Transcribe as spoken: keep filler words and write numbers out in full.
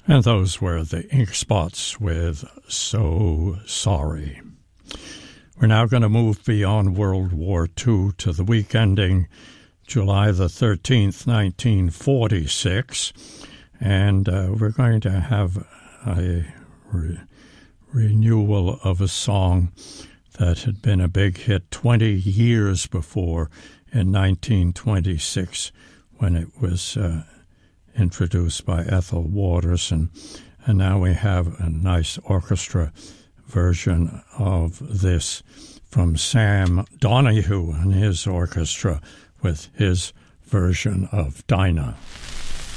And those were the Ink Spots with So Sorry. We're now going to move beyond World War Two to the week ending July the thirteenth, nineteen forty-six, and uh, we're going to have a re- renewal of a song that had been a big hit twenty years before in nineteen twenty-six when it was uh, introduced by Ethel Waters, and, and now we have a nice orchestra version of this from Sam Donahue and his orchestra with his version of Dinah.